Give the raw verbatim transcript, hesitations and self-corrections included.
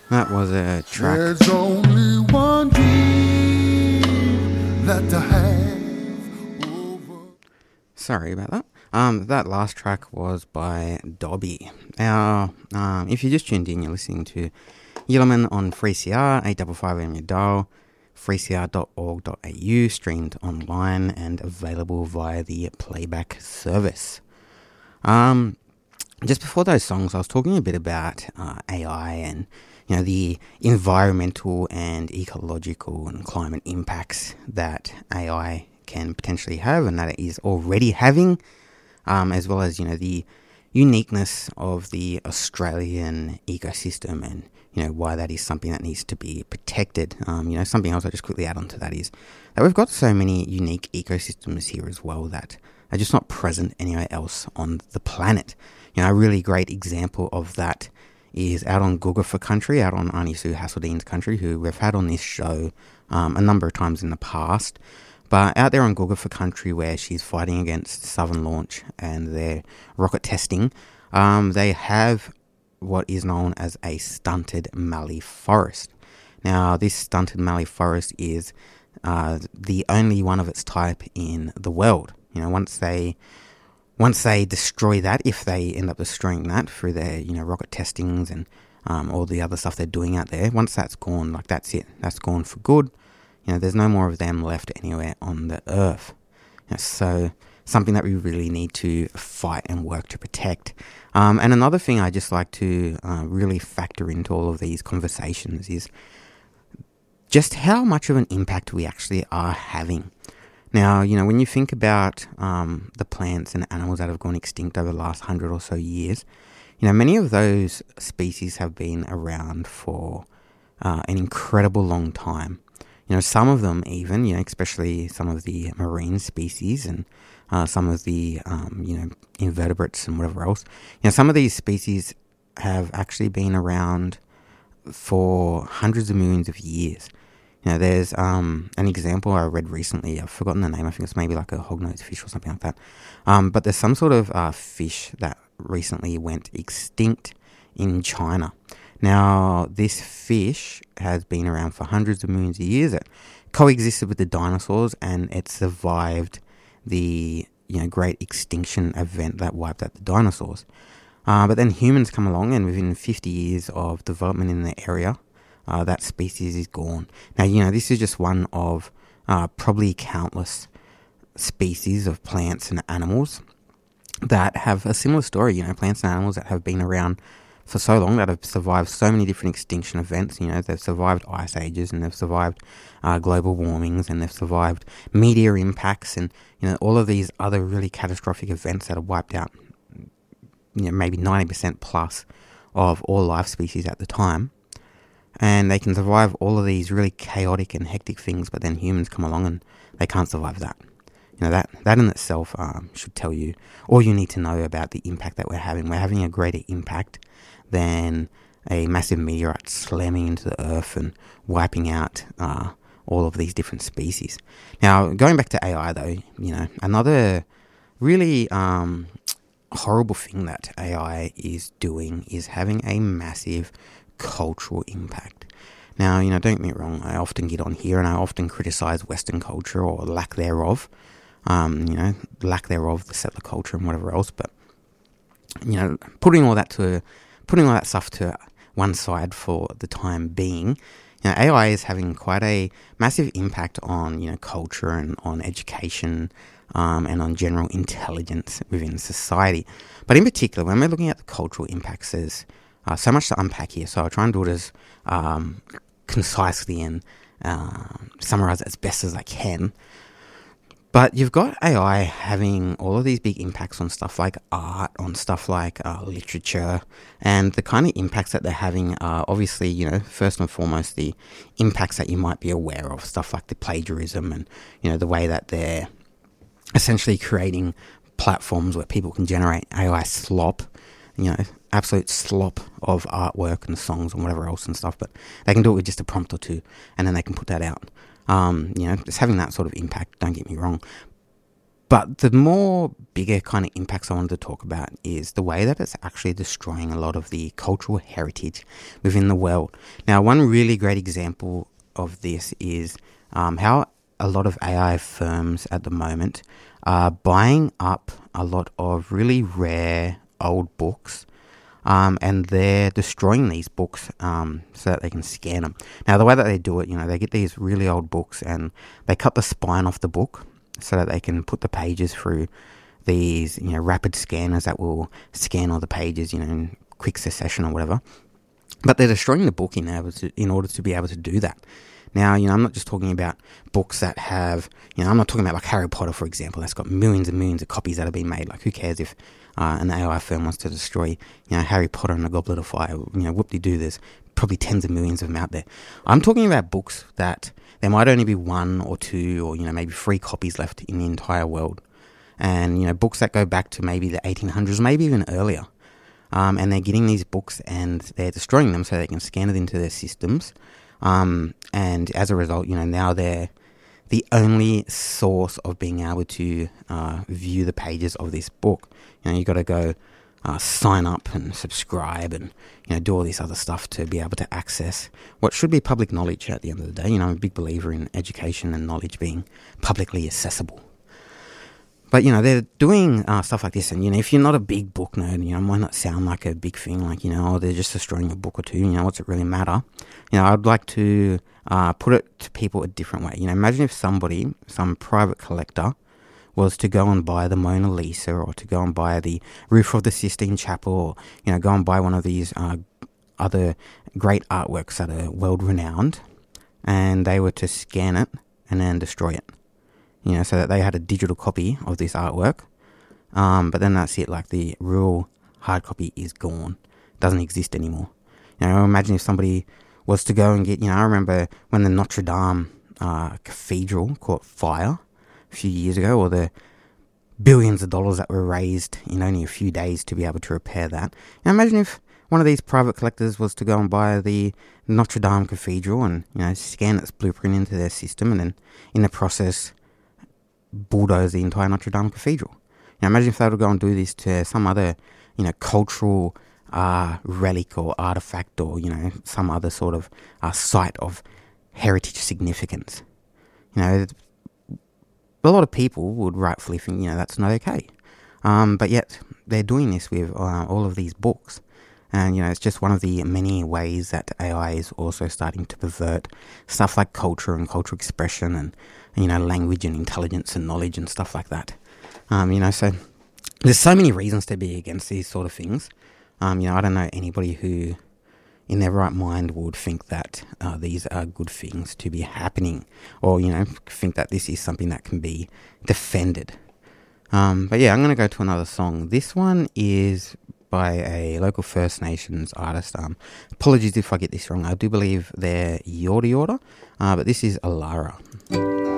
That was a track. There's only one dream that I have over. Sorry about that. Um, that last track was by Dobby. Now, um, if you just tuned in, you're listening to Yellowman on three C R, eight fifty-five A M your dial, three c r dot org dot a u, streamed online and available via the playback service. Um, just before those songs, I was talking a bit about uh, A I and, you know, the environmental and ecological and climate impacts that A I can potentially have and that it is already having, um, as well as, you know, the uniqueness of the Australian ecosystem and, you know, why that is something that needs to be protected. Um, you know, something else I'll just quickly add on to that is that we've got so many unique ecosystems here as well that are just not present anywhere else on the planet. You know, a really great example of that is out on Guggerfa country, out on Arnie Sue Hasseldine's country, who we've had on this show um, a number of times in the past. But out there on Guggerfa country, where she's fighting against Southern Launch and their rocket testing, um, they have what is known as a stunted mallee forest. Now, this stunted mallee forest is uh, the only one of its type in the world. You know, once they once they destroy that, if they end up destroying that through their, you know, rocket testings and um, all the other stuff they're doing out there, once that's gone, like that's it, that's gone for good. You know, there's no more of them left anywhere on the earth. You know, so something that we really need to fight and work to protect. Um, and another thing I just like to uh, really factor into all of these conversations is just how much of an impact we actually are having. Now, you know, when you think about um, the plants and animals that have gone extinct over the last hundred or so years, you know, many of those species have been around for uh, an incredible long time. You know, some of them even, you know, especially some of the marine species and uh, some of the, um, you know, invertebrates and whatever else. You know, some of these species have actually been around for hundreds of millions of years. You know, there's um, an example I read recently. I've forgotten the name. I think it's maybe like a hognose fish or something like that. Um, but there's some sort of uh, fish that recently went extinct in China. Now, this fish has been around for hundreds of millions of years. It coexisted with the dinosaurs and it survived the, you know, great extinction event that wiped out the dinosaurs. Uh, but then humans come along and within fifty years of development in the area, uh, that species is gone. Now, you know, this is just one of uh, probably countless species of plants and animals that have a similar story. You know, plants and animals that have been around for so long, that have survived so many different extinction events. You know, they've survived ice ages and they've survived uh, global warmings and they've survived meteor impacts and, you know, all of these other really catastrophic events that have wiped out, you know, maybe ninety percent plus of all life species at the time. And they can survive all of these really chaotic and hectic things, but then humans come along and they can't survive that. You know, that, that in itself um, should tell you all you need to know about the impact that we're having. We're having a greater impact than a massive meteorite slamming into the earth and wiping out uh, all of these different species. Now, going back to A I though, you know, another really um, horrible thing that A I is doing is having a massive cultural impact. Now, you know, don't get me wrong, I often get on here and I often criticize Western culture or lack thereof, um, you know, lack thereof, the settler culture and whatever else, but, you know, putting all that to Putting all that stuff to one side for the time being, you know, A I is having quite a massive impact on, you know, culture and on education um, and on general intelligence within society. But in particular, when we're looking at the cultural impacts, there's uh, so much to unpack here. So I'll try and do it as um, concisely and uh, summarize it as best as I can. But you've got A I having all of these big impacts on stuff like art, on stuff like uh, literature, and the kind of impacts that they're having are obviously, you know, first and foremost, the impacts that you might be aware of, stuff like the plagiarism and, you know, the way that they're essentially creating platforms where people can generate A I slop, you know, absolute slop of artwork and songs and whatever else and stuff, but they can do it with just a prompt or two, and then they can put that out. Um, you know, it's having that sort of impact, don't get me wrong. But the more bigger kind of impacts I wanted to talk about is the way that it's actually destroying a lot of the cultural heritage within the world. Now, one really great example of this is um, how a lot of A I firms at the moment are buying up a lot of really rare old books, um, and they're destroying these books um, so that they can scan them. Now, the way that they do it, you know, they get these really old books and they cut the spine off the book so that they can put the pages through these, you know, rapid scanners that will scan all the pages, you know, in quick succession or whatever. But they're destroying the book in, able to, in order to be able to do that. Now, you know, I'm not just talking about books that have, you know, I'm not talking about like Harry Potter, for example, that's got millions and millions of copies that have been made. Like, who cares if uh, an A I firm wants to destroy, you know, Harry Potter and the Goblet of Fire? You know, whoop-de-doo, there's probably tens of millions of them out there. I'm talking about books that there might only be one or two or, you know, maybe three copies left in the entire world. And, you know, books that go back to maybe the eighteen hundreds, maybe even earlier. Um, and they're getting these books and they're destroying them so they can scan it into their systems. Um, and as a result, you know, now they're the only source of being able to uh, view the pages of this book. You know, you got to go uh, sign up and subscribe and, you know, do all this other stuff to be able to access what should be public knowledge at the end of the day. You know, I'm a big believer in education and knowledge being publicly accessible. But, you know, they're doing uh, stuff like this. And, you know, if you're not a big book nerd, you know, it might not sound like a big thing. Like, you know, oh, they're just destroying a book or two. You know, what's it really matter? You know, I'd like to uh, put it to people a different way. You know, imagine if somebody, some private collector, was to go and buy the Mona Lisa or to go and buy the roof of the Sistine Chapel or, you know, go and buy one of these uh, other great artworks that are world-renowned, and they were to scan it and then destroy it. You know, so that they had a digital copy of this artwork, um, but then that's it, like the real hard copy is gone, doesn't exist anymore. You know, imagine if somebody was to go and get, you know, I remember when the Notre Dame uh, Cathedral caught fire a few years ago, or the billions of dollars that were raised in only a few days to be able to repair that. Now imagine if one of these private collectors was to go and buy the Notre Dame Cathedral and, you know, scan its blueprint into their system and then in the process bulldoze the entire Notre Dame Cathedral. Now imagine if they were to go and do this to some other, you know, cultural uh, relic or artifact or, you know, some other sort of uh, site of heritage significance. You know, a lot of people would rightfully think, you know, that's not okay. Um, but yet they're doing this with uh, all of these books. And, you know, it's just one of the many ways that A I is also starting to pervert stuff like culture and cultural expression and, you know, language and intelligence and knowledge and stuff like that. Um, you know, so there's so many reasons to be against these sort of things. Um, you know, I don't know anybody who in their right mind would think that uh, these are good things to be happening or, you know, think that this is something that can be defended. Um, but yeah, I'm going to go to another song. This one is by a local First Nations artist. Um, apologies if I get this wrong. I do believe they're Yorta Yorta, uh, but this is Alara.